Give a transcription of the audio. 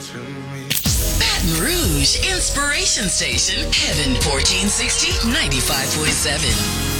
to me. Baton Rouge Inspiration Station, Heaven 1460, 95.7.